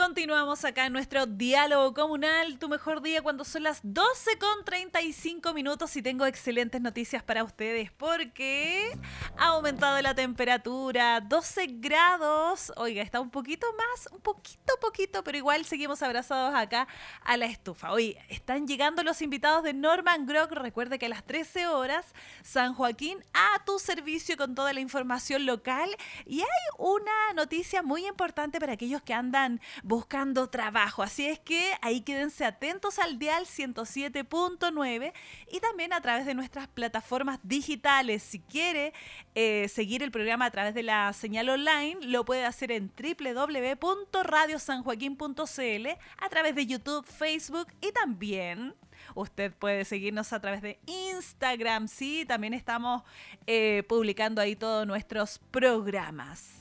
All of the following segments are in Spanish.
Continuamos acá en nuestro diálogo comunal, tu mejor día cuando son las 12:35 y tengo excelentes noticias para ustedes porque ha aumentado la temperatura, 12 grados, oiga, está un poquito más, un poquito, pero igual seguimos abrazados acá a la estufa. Oye, están llegando los invitados de Norman Grock, recuerde que a las 13 horas, San Joaquín a tu servicio con toda la información local y hay una noticia muy importante para aquellos que andan buscando trabajo. Así es que ahí quédense atentos al dial 107.9 y también a través de nuestras plataformas digitales. Si quiere seguir el programa a través de la señal online, lo puede hacer en www.radiosanjoaquin.cl, a través de YouTube, Facebook y también usted puede seguirnos a través de Instagram. Sí, también estamos publicando ahí todos nuestros programas.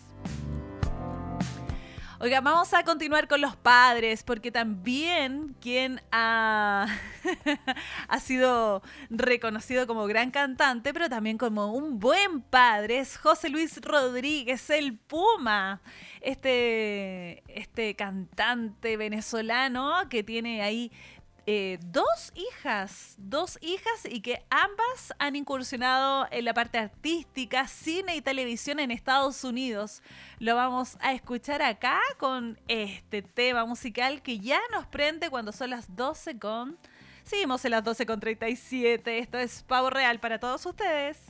Oiga, vamos a continuar con los padres, porque también quien ha sido reconocido como gran cantante, pero también como un buen padre, es José Luis Rodríguez, el Puma. Este cantante venezolano que tiene ahí dos hijas y que ambas han incursionado en la parte artística, cine y televisión en Estados Unidos. Lo vamos a escuchar acá con este tema musical que ya nos prende cuando son las 12 con... Seguimos en las 12:37. Esto es Pavo Real para todos ustedes.